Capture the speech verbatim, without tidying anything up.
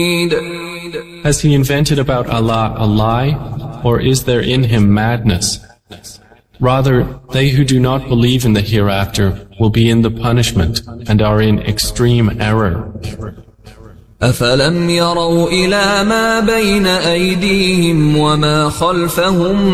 Has he invented about Allah a lie, or is there in him madness? Rather, they who do not believe in the hereafter will be in the punishment and are in extreme error. أَفَلَمْ يَرَوْا إِلَى مَا بَيْنَ أَيْدِيهِمْ وَمَا خَلْفَهُمْ